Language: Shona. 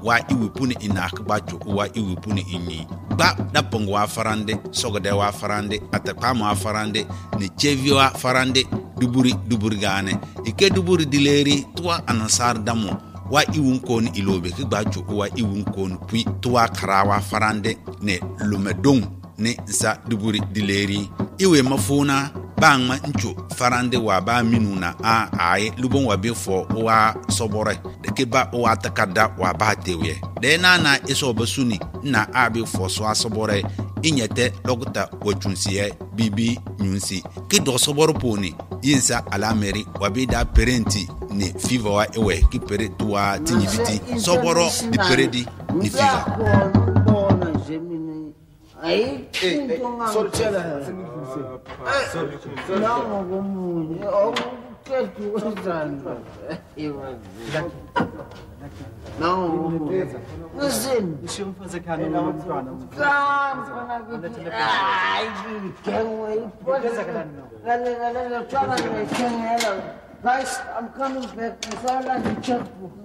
wa iwipuni inak ba jo wa iwipuni inni ba da pongo wa farande sogode wa farande atakama wa farande ni chevi wa farande duburi gane ike duburi dileri tuwa anansar damo wa iwun kon ilobe ki ba jo wa iwun kon pui tuwa karawa farande ne lumedong ne sa duburi dileri iwe mafuna bangma ncho farande wa ba minuna a ai lubon wa befo wa sobore de ke ba wa takada wa ba tewe de na iso basuni na abi fo so asobore inyete logta wachunsiye bibi nyunsi ki do soboro poni yinsa alameri wa be da parenti ni fever wa ewe ki pere tuwa tinyifiti soboro di peredi ni fever Aí, não, listen. Deixa eu fazer carinho no nome do canal. Ai, guys, I'm coming back. I saw like a checkbook.